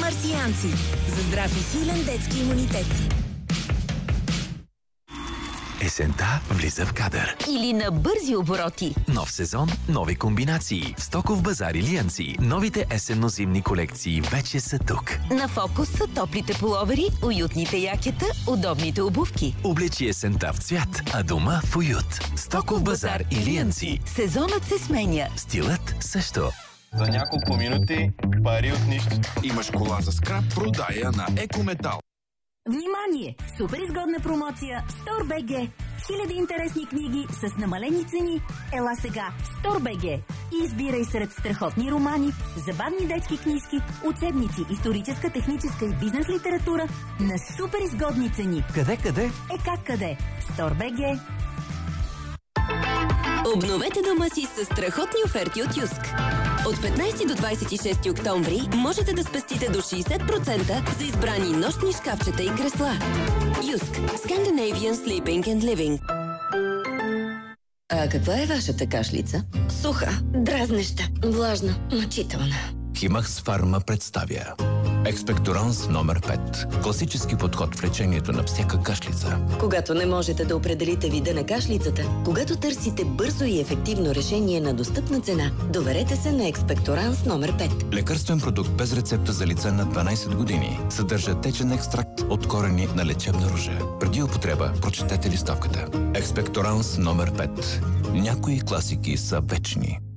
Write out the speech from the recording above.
Марсианци. За здрав и силен детски имунитет. Есента влиза в кадър. Или на бързи обороти. Нов сезон, нови комбинации. В Стоков базар и Лианци. Новите есенно-зимни колекции вече са тук. На фокус са топлите пуловери, уютните якета, удобните обувки. Облечи есента в цвят, а дома в уют. Стоков базар и Лианци. Сезонът се сменя. Стилът също. За няколко минути пари от нищо. Имаш кола за скрап, продай я на Екометал. Внимание! Супер изгодна промоция в StoreBG. Хиляди интересни книги с намалени цени. Ела сега в StoreBG и избирай сред страхотни романи, забавни детски книжки, учебници, историческа, техническа и бизнес литература на супер изгодни цени. Къде? Как къде? StoreBG. Обновете дома си с страхотни оферти от Юск. От 15 до 26 октомври можете да спестите до 60% за избрани нощни шкафчета и кресла. Юск. Scandinavian Sleeping and Living. А каква е вашата кашлица? Суха, дразнеща, влажна, мъчителна. Химакс Фарма представя Експекторанс номер 5. Класически подход в лечението на всяка кашлица. Когато не можете да определите вида на кашлицата, когато търсите бързо и ефективно решение на достъпна цена, доверете се на Експекторанс номер 5. Лекарствен продукт без рецепта за лица на 12 години. Съдържа течен екстракт от корени на лечебна ружа. Преди употреба прочетете листовката. Експекторанс номер 5. Някои класики са вечни.